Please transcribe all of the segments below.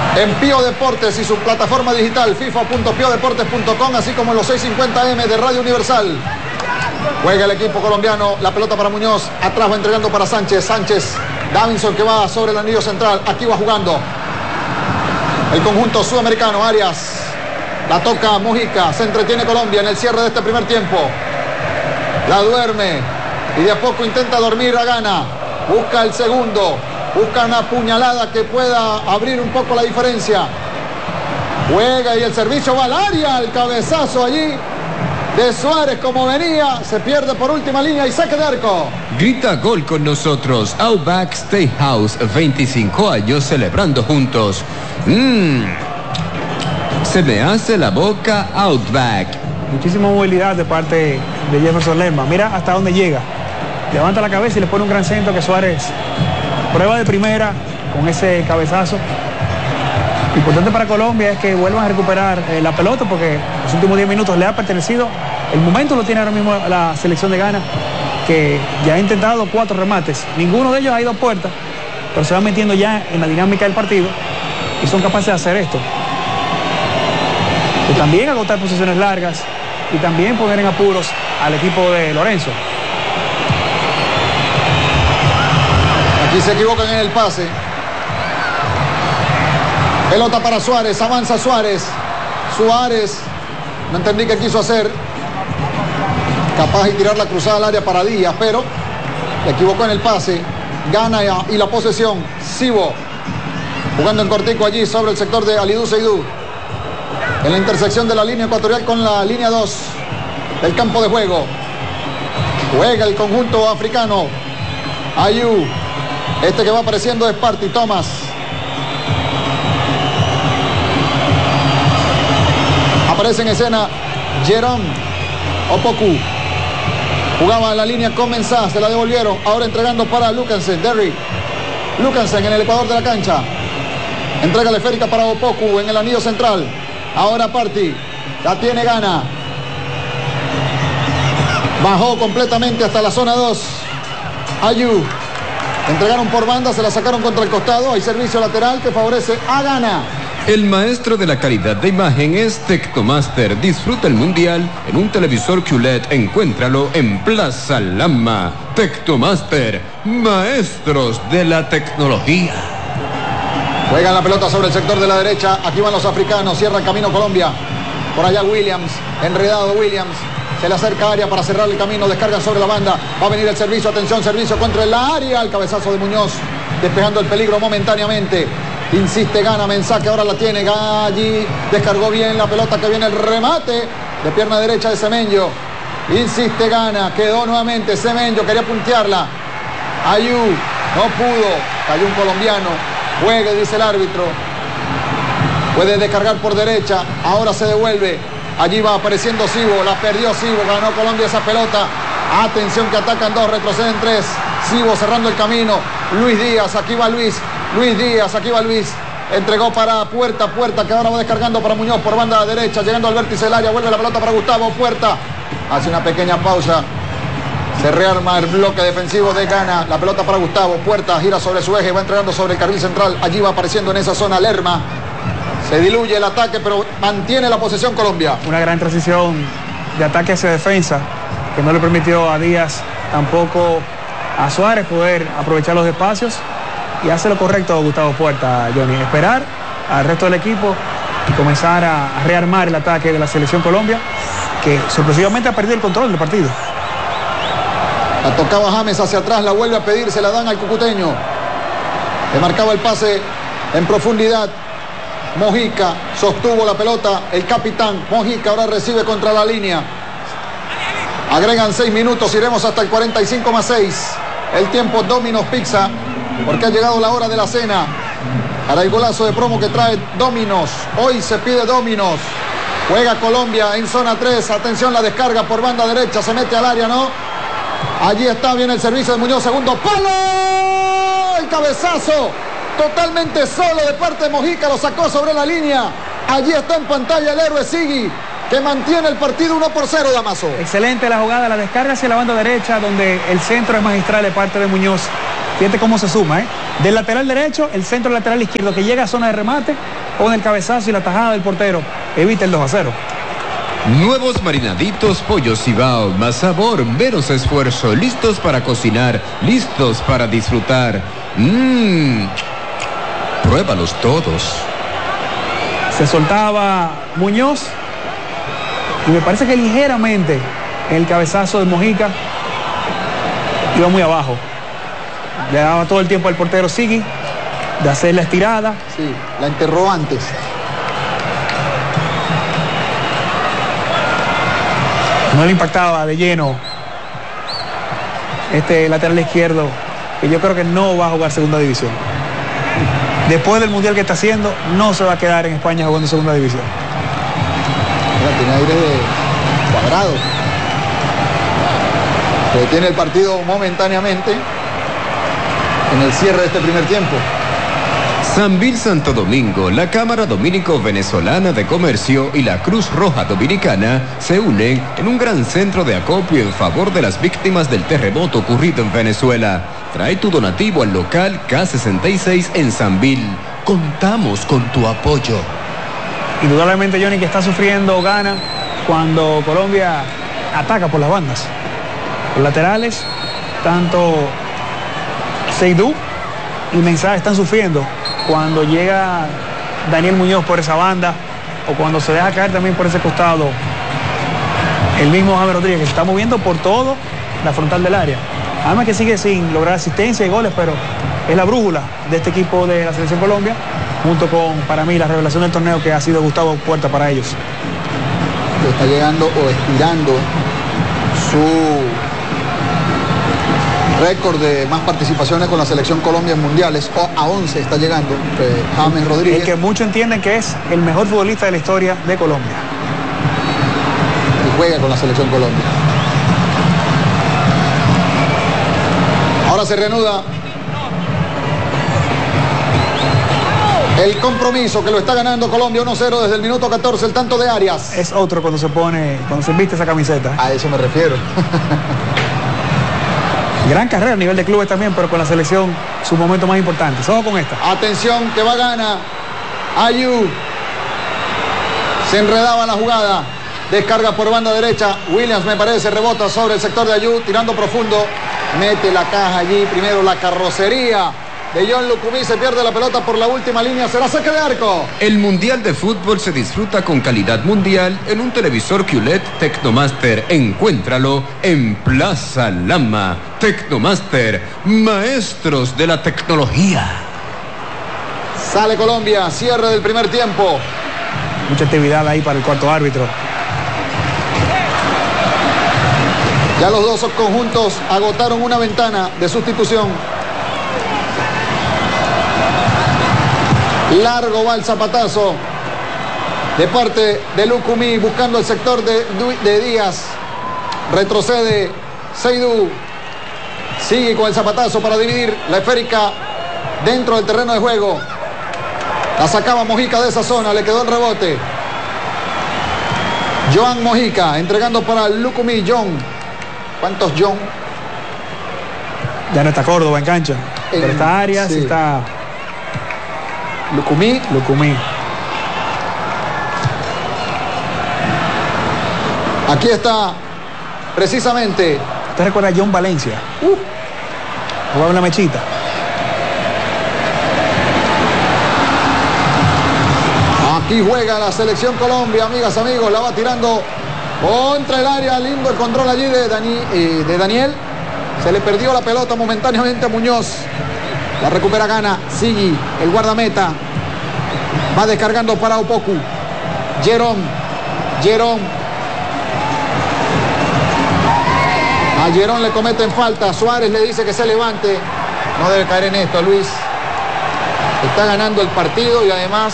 En Pío Deportes y su plataforma digital fifa.piodeportes.com, así como en los 650M de Radio Universal. Juega el equipo colombiano, la pelota para Muñoz, atrás va entregando para Sánchez. Sánchez, Davinson que va sobre el anillo central, aquí va jugando el conjunto sudamericano. Arias, la toca Mojica, se entretiene Colombia en el cierre de este primer tiempo. La duerme y de a poco intenta dormir a Gana, busca el segundo, busca una puñalada que pueda abrir un poco la diferencia. Juega y el servicio va al área, el cabezazo allí de Suárez como venía, se pierde por última línea y saque de arco. Grita gol con nosotros. Outback Steakhouse, 25 años celebrando juntos. Se me hace la boca Outback. Muchísima movilidad de parte de Jefferson Lerma. Mira hasta dónde llega. Levanta la cabeza y le pone un gran centro que Suárez prueba de primera con ese cabezazo. Lo importante para Colombia es que vuelvan a recuperar la pelota, porque los últimos 10 minutos le ha pertenecido. El momento lo tiene ahora mismo la selección de Ghana, que ya ha intentado 4 remates. Ninguno de ellos ha ido a puerta, pero se van metiendo ya en la dinámica del partido y son capaces de hacer esto. Y también agotar posiciones largas y también poner en apuros al equipo de Lorenzo. Aquí se equivocan en el pase. Pelota para Suárez, avanza Suárez. Suárez, no entendí qué quiso hacer. Capaz de tirar la cruzada al área para Díaz, pero se equivocó en el pase. Gana y la posesión. Sibo, jugando en cortico allí sobre el sector de Alidou Seydou. En la intersección de la línea ecuatorial con la línea 2 del campo de juego. Juega el conjunto africano. Ayew. Este que va apareciendo es Partey Thomas. Aparece en escena Jerome Opoku. Jugaba en la línea con Mensah, se la devolvieron. Ahora entregando para Lucansen, Derrick Lucansen en el ecuador de la cancha. Entrega la esférica para Opoku en el anillo central. Ahora Partey, la tiene Ghana. Bajó completamente hasta la zona 2. Ayew. Entregaron por banda, se la sacaron contra el costado. Hay servicio lateral que favorece a Ghana. El maestro de la calidad de imagen es Tectomaster. Disfruta el mundial en un televisor QLED. Encuéntralo en Plaza Lama. Tectomaster, maestros de la tecnología. Juegan la pelota sobre el sector de la derecha. Aquí van los africanos, cierran camino Colombia. Por allá Williams, enredado Williams. Se le acerca área para cerrar el camino, descargan sobre la banda. Va a venir el servicio, atención, servicio contra el área. El cabezazo de Muñoz, despejando el peligro momentáneamente. Insiste Ghana, Mensah que ahora la tiene. Allí descargó bien la pelota, que viene el remate de pierna derecha de Semenyo. Insiste Ghana, quedó nuevamente Semenyo, quería puntearla. Ayew, no pudo, cayó un colombiano. Juegue, dice el árbitro. Puede descargar por derecha, ahora se devuelve. Allí va apareciendo Sibo, la perdió Sibo, ganó Colombia esa pelota. Atención que atacan 2, retroceden 3. Sibo cerrando el camino. Luis Díaz, aquí va Luis. Luis Díaz, aquí va Luis. Entregó para Puerta, que ahora va descargando para Muñoz por banda derecha, llegando al vértice del área, vuelve la pelota para Gustavo Puerta. Hace una pequeña pausa. Se rearma el bloque defensivo de Ghana. La pelota para Gustavo Puerta, gira sobre su eje, va entregando sobre el carril central. Allí va apareciendo en esa zona Lerma. Se diluye el ataque, pero mantiene la posesión Colombia. Una gran transición de ataque hacia defensa, que no le permitió a Díaz, tampoco a Suárez, poder aprovechar los espacios. Y hace lo correcto Gustavo Puerta, Johnny. Esperar al resto del equipo y comenzar a rearmar el ataque de la selección Colombia, que sorpresivamente ha perdido el control del partido. La tocaba James hacia atrás, la vuelve a pedir, se la dan al cucuteño. Le marcaba el pase en profundidad. Mojica sostuvo la pelota, el capitán Mojica ahora recibe contra la línea. Agregan 6 minutos, iremos hasta el 45 más 6. El tiempo Domino's Pizza, porque ha llegado la hora de la cena. Para el golazo de promo que trae Domino's. Hoy se pide Domino's. Juega Colombia en zona 3. Atención, la descarga por banda derecha, se mete al área, ¿no? Allí está, bien el servicio de Muñoz, segundo palo. El cabezazo totalmente solo de parte de Mojica, lo sacó sobre la línea. Allí está en pantalla el héroe Sigui, que mantiene el partido 1-0, Damaso. Excelente la jugada, la descarga hacia la banda derecha, donde el centro es magistral de parte de Muñoz. Fíjate cómo se suma, ¿eh? Del lateral derecho, el centro lateral izquierdo, que llega a zona de remate, con el cabezazo y la tajada del portero, evita el 2-0. Nuevos marinaditos pollo Cibao, más sabor, menos esfuerzo, listos para cocinar, listos para disfrutar. Pruébalos todos. Se soltaba Muñoz y me parece que ligeramente el cabezazo de Mojica iba muy abajo. Le daba todo el tiempo al portero Sigui de hacer la estirada. Sí, la enterró antes. No le impactaba de lleno este lateral izquierdo, que yo creo que no va a jugar segunda división. Después del mundial que está haciendo, no se va a quedar en España jugando segunda división. Mira, tiene aire de Cuadrado. Se detiene el partido momentáneamente en el cierre de este primer tiempo. Sambil Santo Domingo, la Cámara Dominico-Venezolana de Comercio y la Cruz Roja Dominicana se unen en un gran centro de acopio en favor de las víctimas del terremoto ocurrido en Venezuela. Trae tu donativo al local K66 en Sambil. Contamos con tu apoyo. Indudablemente, Johnny, que está sufriendo gana cuando Colombia ataca por las bandas. Los laterales, tanto Seydou y Mensah están sufriendo cuando llega Daniel Muñoz por esa banda o cuando se deja caer también por ese costado el mismo James Rodríguez, que se está moviendo por todo la frontal del área. Además que sigue sin lograr asistencia y goles, pero es la brújula de este equipo de la Selección Colombia, junto con, para mí, la revelación del torneo, que ha sido Gustavo Puerta para ellos. Está llegando o estirando su récord de más participaciones con la Selección Colombia en mundiales, a 11 está llegando James Rodríguez. El que muchos entienden que es el mejor futbolista de la historia de Colombia. Y juega con la Selección Colombia. Ahora se reanuda el compromiso, que lo está ganando Colombia 1-0 desde el minuto 14, el tanto de Arias. Es otro cuando se viste esa camiseta. A eso me refiero. Gran carrera a nivel de clubes también, pero con la selección su momento más importante. Solo con esta. Atención, que va gana. Ayew. Se enredaba la jugada. Descarga por banda derecha. Williams, me parece, rebota sobre el sector de Ayew, tirando profundo. Mete la caja allí. Primero la carrocería de John Lucumí, se pierde la pelota por la última línea, será saque de arco. El Mundial de Fútbol se disfruta con calidad mundial en un televisor QLED Tecnomaster. Encuéntralo en Plaza Lama. Tecnomaster, maestros de la tecnología. Sale Colombia, cierre del primer tiempo. Mucha actividad ahí para el cuarto árbitro. Ya los dos conjuntos agotaron una ventana de sustitución. Largo va el zapatazo de parte de Lucumí, buscando el sector de Díaz. Retrocede Seydou. Sigue con el zapatazo para dividir la esférica dentro del terreno de juego. La sacaba Mojica de esa zona, le quedó el rebote. Joan Mojica entregando para Lucumí. John. ¿Cuántos John? Ya no está Córdoba en cancha. Pero está Arias, sí. Está Lucumí. Aquí está precisamente. ¿Usted recuerda a John Valencia? Jugaba una mechita. Aquí juega la Selección Colombia, amigas, amigos. La va tirando contra el área. Lindo el control allí de Daniel. Se le perdió la pelota momentáneamente a Muñoz. La recupera Gana. Sigui, el guardameta. Va descargando para Opoku. Jerome. A Jerome le cometen falta. Suárez le dice que se levante. No debe caer en esto, Luis. Está ganando el partido y además...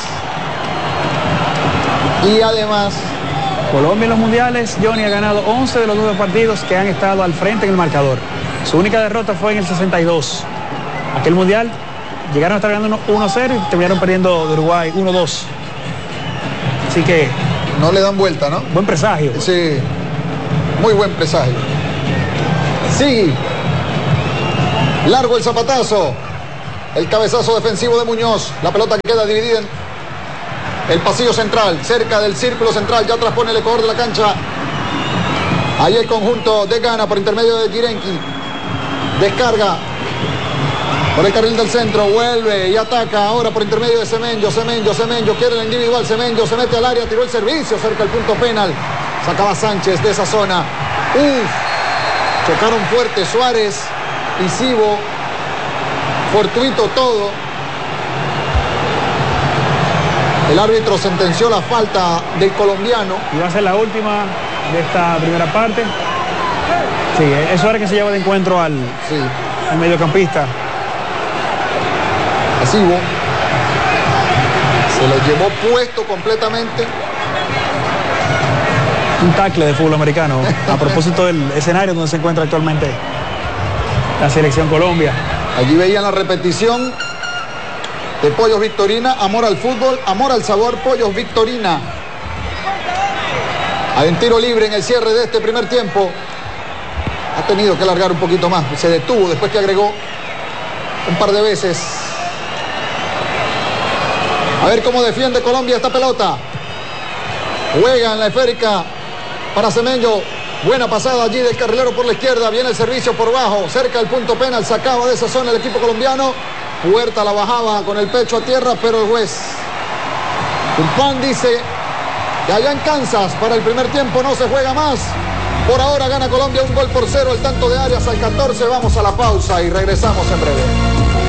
Colombia en los mundiales, Johnny, ha ganado 11 de los 12 partidos que han estado al frente en el marcador. Su única derrota fue en el 62. Aquel mundial llegaron a estar ganando 1-0 y terminaron perdiendo de Uruguay 1-2. Así que... no le dan vuelta, ¿no? Buen presagio. Sí, muy buen presagio. Sí. Largo el zapatazo. El cabezazo defensivo de Muñoz. La pelota queda dividida El pasillo central, cerca del círculo central, ya traspone el ecuador de la cancha. Ahí el conjunto de Ghana por intermedio de Girenki. Descarga por el carril del centro, vuelve y ataca ahora por intermedio de Semenyo. Semenyo quiere el individual, Semenyo se mete al área, tiró el servicio cerca del punto penal. Sacaba Sánchez de esa zona. Chocaron fuerte Suárez y Cibo. Fortuito todo. El árbitro sentenció la falta del colombiano. Y va a ser la última de esta primera parte. Sí, es Suárez que se lleva de encuentro al mediocampista. Cibo se lo llevó puesto completamente. Un tackle de fútbol americano, a propósito del escenario donde se encuentra actualmente la selección Colombia. Allí veían la repetición de Pollos Victorina. Amor al fútbol, amor al sabor, Pollos Victorina. Hay un tiro libre en el cierre de este primer tiempo. Ha tenido que alargar un poquito más, se detuvo después que agregó un par de veces. A ver cómo defiende Colombia esta pelota. Juega en la esférica para Semenyo. Buena pasada allí del carrilero por la izquierda. Viene el servicio por bajo. Cerca del punto penal. Sacaba de esa zona el equipo colombiano. Huerta la bajaba con el pecho a tierra, pero el juez Tumpán dice que allá en Kansas para el primer tiempo no se juega más. Por ahora gana Colombia 1-0. El tanto de Arias al 14. Vamos a la pausa y regresamos en breve.